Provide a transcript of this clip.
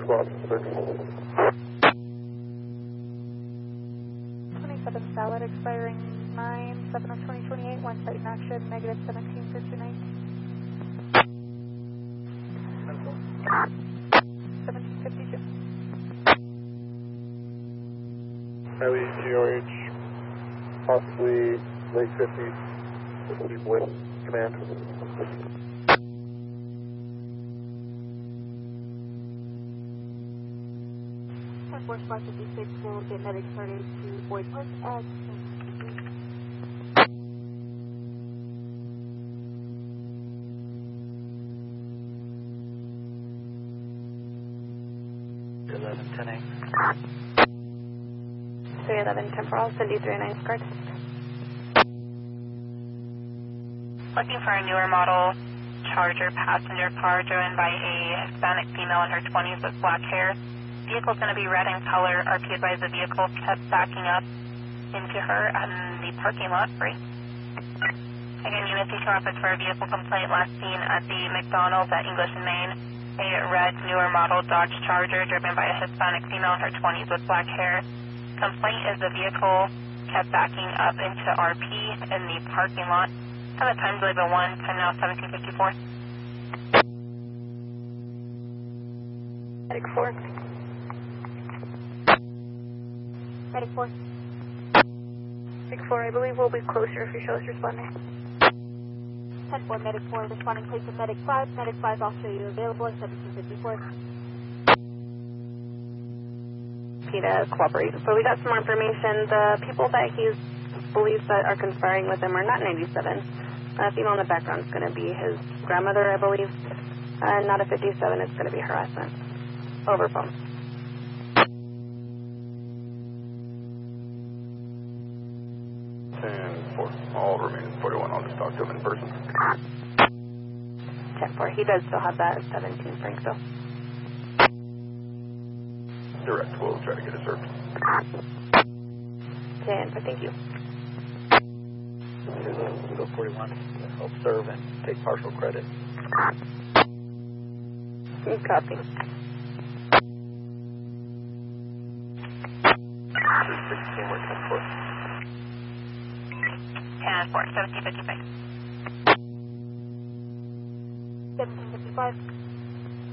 squad, search. 27 Salad expiring 9/7 of 2028, one site in action, negative 17 for 219. 1752. Heavy GOH, possibly late 50s, this will be Bliss, command. Force 556 will get medic started to Boyd Park at 1110A. 311 temporal, Cindy 39 card. Looking for a newer model Charger passenger car driven by a Hispanic female in her 20s with black hair. Vehicle's going to be red in color. RP advised the vehicle kept backing up into her and the parking lot. Free. Again, Unit 2 office for a vehicle complaint last seen at the McDonald's at English and Main. A red, newer model Dodge Charger driven by a Hispanic female in her 20s with black hair. Complaint is the vehicle kept backing up into RP in the parking lot. Have a time delay of 1, time now 1754. Medic 4. Medic 4. Medic 4, I believe we'll be closer if you show us responding. 10-4, Medic 4, responding please to Medic 5. Medic 5, I'll show you available at 1754. To cooperate. So we got some more information. The people that he believes that are conspiring with him are not 97. Female in the background is going to be his grandmother, I believe. Not a 57, it's going to be harassment. Over phone. All remaining 41, I'll just talk to him in person. 10-4, he does still have that 17 Frankville. Direct, we'll try to get it served. 10-4, thank you. Here's a 41, help serve and take partial credit. Copy. 16, we're 10-4. 10-4, 1755. 1755.